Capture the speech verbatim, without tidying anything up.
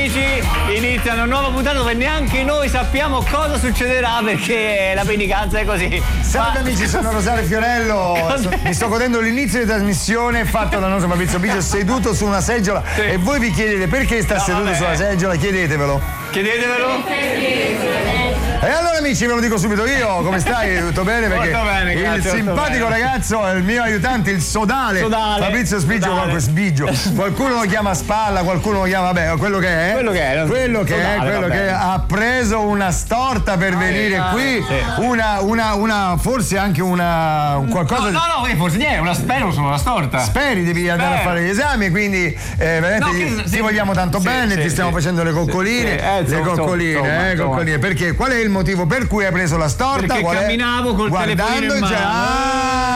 amici, inizia una nuova puntata dove neanche noi sappiamo cosa succederà perché la penicanza è così. Salve Ma... amici, sono Rosario Fiorello. So, mi sto godendo l'inizio di trasmissione fatto dal nostro Fabrizio Biggio seduto su una seggiola. Sì. E voi vi chiedete perché sta No, seduto vabbè. sulla seggiola? Chiedetevelo. Chiedetevelo. E allora amici, ve lo dico subito io, come stai? Tutto bene? Perché Molto bene, il grazie, simpatico bene. ragazzo è il mio aiutante, il sodale, Sodale. Fabrizio Spigio, Sodale. qualche Sbigio. Qualcuno lo chiama spalla, qualcuno lo chiama, vabbè, quello che è. Quello che è, non- Quello che Sodale, è, quello va che bene. ha preso una storta per venire ah, qui. sì. Una, una, una, forse anche una un qualcosa. No, no, no, forse niente, una spero sono una storta. Speri, devi andare Spero. a fare gli esami, quindi eh, veramente No, ti, che- ti sì, vogliamo tanto sì, bene, sì, ti stiamo sì. facendo le coccoline, Sì, eh, le insomma, coccoline, insomma, eh, insomma. coccoline. Perché? Qual è il motivo per cui hai preso la storta? Perché Qual è? camminavo col Guardando telefonino in già- mano. Ah,